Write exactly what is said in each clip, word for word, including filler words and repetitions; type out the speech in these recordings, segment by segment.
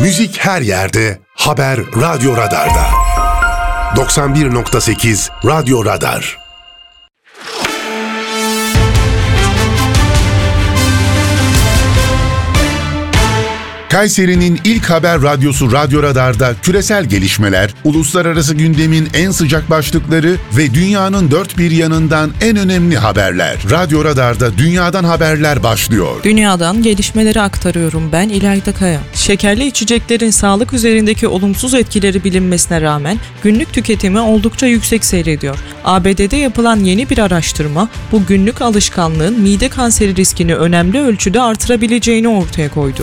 Müzik her yerde, haber Radyo Radar'da. doksan bir nokta sekiz Radyo Radar. Kayseri'nin ilk haber radyosu Radyo Radar'da küresel gelişmeler, uluslararası gündemin en sıcak başlıkları ve dünyanın dört bir yanından en önemli haberler. Radyo Radar'da dünyadan haberler başlıyor. Dünyadan gelişmeleri aktarıyorum ben İlayda Kaya. Şekerli içeceklerin sağlık üzerindeki olumsuz etkileri bilinmesine rağmen günlük tüketimi oldukça yüksek seyrediyor. A B D'de yapılan yeni bir araştırma bu günlük alışkanlığın mide kanseri riskini önemli ölçüde artırabileceğini ortaya koydu.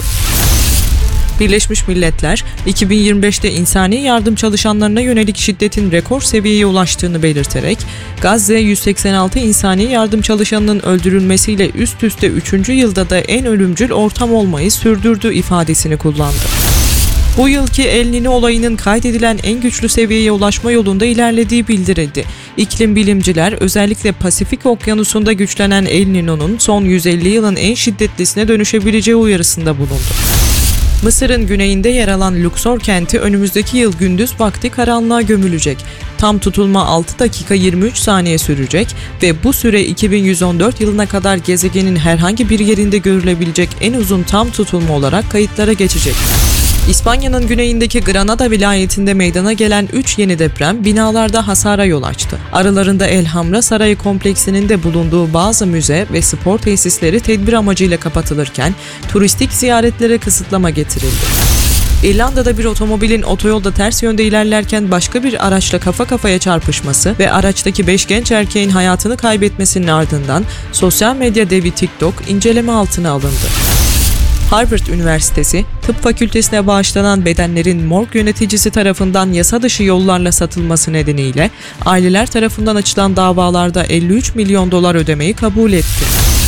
Birleşmiş Milletler, iki bin yirmi beşte insani yardım çalışanlarına yönelik şiddetin rekor seviyeye ulaştığını belirterek, Gazze yüz seksen altı insani yardım çalışanının öldürülmesiyle üst üste üçüncü yılda da en ölümcül ortam olmayı sürdürdü ifadesini kullandı. Bu yılki El Niño olayının kaydedilen en güçlü seviyeye ulaşma yolunda ilerlediği bildirildi. İklim bilimciler özellikle Pasifik Okyanusu'nda güçlenen El Niño'nun son yüz elli yılın en şiddetlisine dönüşebileceği uyarısında bulundu. Mısır'ın güneyinde yer alan Luxor kenti önümüzdeki yıl gündüz vakti karanlığa gömülecek. Tam tutulma altı dakika yirmi üç saniye sürecek ve bu süre iki bin yüz on dört yılına kadar gezegenin herhangi bir yerinde görülebilecek en uzun tam tutulma olarak kayıtlara geçecek. İspanya'nın güneyindeki Granada vilayetinde meydana gelen üç yeni deprem binalarda hasara yol açtı. Aralarında Elhamra Sarayı kompleksinin de bulunduğu bazı müze ve spor tesisleri tedbir amacıyla kapatılırken turistik ziyaretlere kısıtlama getirildi. İrlanda'da bir otomobilin otoyolda ters yönde ilerlerken başka bir araçla kafa kafaya çarpışması ve araçtaki beş genç erkeğin hayatını kaybetmesinin ardından sosyal medya devi TikTok inceleme altına alındı. Harvard Üniversitesi, tıp fakültesine bağışlanan bedenlerin morg yöneticisi tarafından yasa dışı yollarla satılması nedeniyle aileler tarafından açılan davalarda elli üç milyon dolar ödemeyi kabul etti.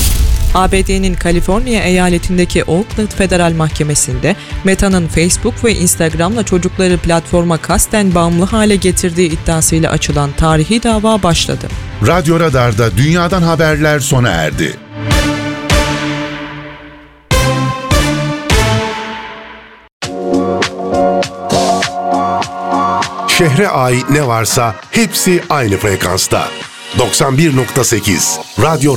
A B D'nin Kaliforniya eyaletindeki Oakland Federal Mahkemesi'nde Meta'nın Facebook ve Instagram'la çocukları platforma kasten bağımlı hale getirdiği iddiasıyla açılan tarihi dava başladı. Radyo Radar'da dünyadan haberler sona erdi. Şehre ait ne varsa hepsi aynı frekansta. doksan bir nokta sekiz Radyo